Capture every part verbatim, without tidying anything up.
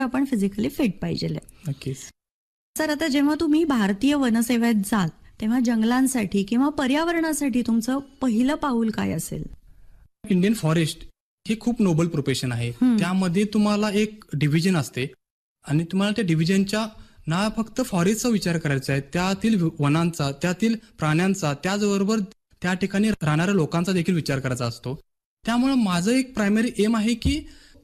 आपण physically fit पाहिजे. नक्कीच. सर, आता जेव्हा तुम्ही भारतीय वनसेवेत जाल तेव्हा जंगलांसाठी किंवा पर्यावरणासाठी तुमचं पहिलं पाऊल काय असेल? इंडियन फॉरेस्ट हे खूप नोबल प्रोफेशन आहे. त्यामध्ये तुम्हाला एक डिव्हिजन असते आणि तुम्हाला त्या डिव्हिजनच्या ना फक्त फॉरेस्टचा विचार करायचा आहे, त्यातील वनांचा, त्यातील प्राण्यांचा, त्याचबरोबर त्या ठिकाणी राहणाऱ्या लोकांचा देखील विचार करायचा असतो. त्यामुळे माझं एक प्रायमरी एम आहे की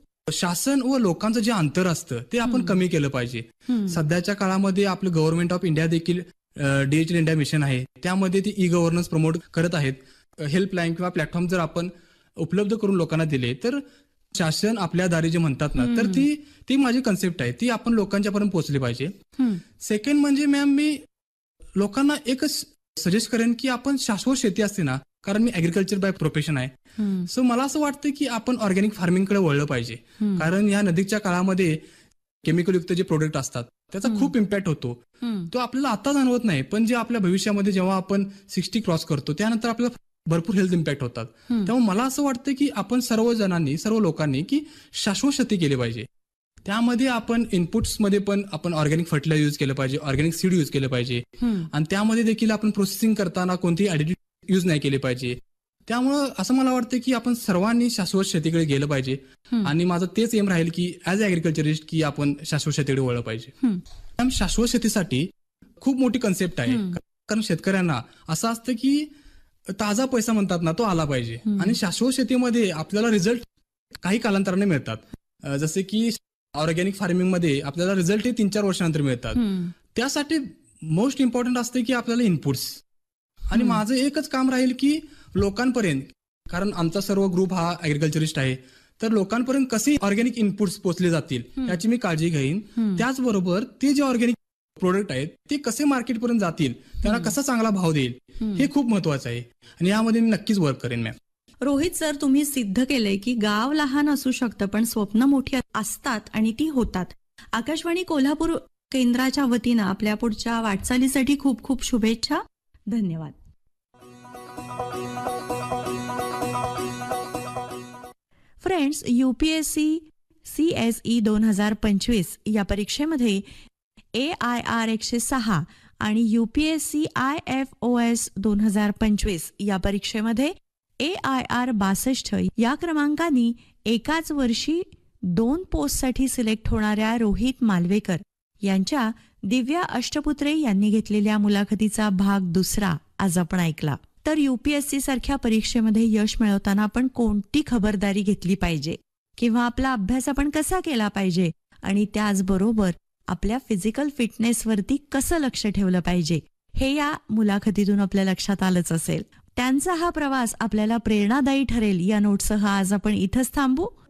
शासन व लोकांचं जे अंतर असतं ते आपण कमी केलं पाहिजे. सध्याच्या काळामध्ये आपलं गव्हर्नमेंट ऑफ इंडिया देखील डिजिटल इंडिया मिशन आहे, त्यामध्ये ती ई गव्हर्नन्स प्रमोट करत आहेत. हेल्पलाईन किंवा प्लॅटफॉर्म जर आपण उपलब्ध करून लोकांना दिले तर शासन आपल्या दारी जे म्हणतात ना, तर ती ती माझी कन्सेप्ट आहे, ती आपण लोकांच्यापर्यंत पोहोचली पाहिजे. सेकंड म्हणजे मॅम, मी लोकांना एकच सजेस्ट करेन की आपण शाश्वत शेती असते ना, कारण मी ऍग्रिकल्चर बाय प्रोफेशन आहे, सो मला असं वाटतं की आपण ऑर्गॅनिक फार्मिंगकडे वळलं पाहिजे. कारण या नदीच्या काळामध्ये केमिकल युक्त जे प्रोडक्ट असतात त्याचा खूप इम्पॅक्ट होतो. तो आपल्याला आता जाणवत नाही, पण जे आपल्या भविष्यामध्ये जेव्हा आपण सिक्स्टी क्रॉस करतो त्यानंतर आपल्याला भरपूर हेल्थ इम्पॅक्ट होतात. त्यामुळे मला असं वाटतं की आपण सर्व जणांनी सर्व लोकांनी की शाश्वत शेती केली पाहिजे. त्यामध्ये आपण इनपुट्समध्ये पण आपण ऑर्गॅनिक फर्टिलायझर यूज केलं पाहिजे, ऑर्गॅनिक सीड यूज केलं पाहिजे आणि त्यामध्ये देखील आपण प्रोसेसिंग करताना कोणतीही ऍडिटिव्ह यूज नाही केले पाहिजे. त्यामुळं असं मला वाटतं की आपण सर्वांनी शाश्वत शेतीकडे गेलं पाहिजे आणि माझं तेच एम राहील की ऍज अ ऍग्रिकल्चरिस्ट की आपण शाश्वत शेतीकडे वळलं पाहिजे. शाश्वत शेतीसाठी खूप मोठी कन्सेप्ट आहे, कारण शेतकऱ्यांना असं असतं की ताजा पैसा म्हणतात ना, तो आला पाहिजे आणि शाश्वत शेतीमध्ये आपल्याला रिझल्ट काही कालांतराने मिळतात. जसे की ऑर्गॅनिक फार्मिंग मध्ये आपल्याला रिझल्ट हे तीन चार वर्षानंतर मिळतात. त्यासाठी मोस्ट इम्पॉर्टंट असते की आपल्याला इनपुट्स, आणि माझं एकच काम राहील की लोकांपर्यंत, कारण आमचा सर्व ग्रुप हा ऍग्रिकल्चरिस्ट आहे, तर लोकांपर्यंत कसे ऑर्गॅनिक इनपुट्स पोहोचले जातील याची मी काळजी घेईन. त्याचबरोबर ते जे ऑर्गॅनिक प्रोडक्ट आहेत ते कसे मार्केटपर्यंत जातील, त्यांना कसा चांगला भाव देईल, हे खूप महत्वाचं आहे आणि यामध्ये मी नक्कीच वर्क करेन. मॅम, रोहित सर, तुम्ही सिद्ध केलंय की गाव लहान असू शकतं पण स्वप्न मोठी असतात आणि ती होतात. आकाशवाणी कोल्हापूर केंद्राच्या वतीनं आपल्या पुढच्या वाटचालीसाठी खूप खूप शुभेच्छा. धन्यवाद. Friends, UPSC C S E दोन हजार पंचवीस या परीक्षेमध्ये ए आय आर एकशे सहा आणि UPSC I F O S दोन हजार पंचवीस या परीक्षेमध्ये ए आय आर बासष्ट या क्रमांकानी एकाच वर्षी दोन पोस्टसाठी सिलेक्ट होणाऱ्या रोहित मालवेकर यांच्या दिव्या अष्टपुत्रे यांनी घेतलेल्या मुलाखतीचा भाग दुसरा आज आपण ऐकला. तर यूपीएससी सारख्या परीक्षेमध्ये यश मिळवताना आपण कोणती खबरदारी घेतली पाहिजे किंवा आपला अभ्यास आपण कसा केला पाहिजे आणि त्याचबरोबर आपल्या फिजिकल फिटनेसवरती कसं लक्ष ठेवलं पाहिजे, हे या मुलाखतीतून आपल्या लक्षात आलंच असेल. त्यांचा हा प्रवास आपल्याला प्रेरणादायी ठरेल या नोटसह आज आपण इथंच थांबू.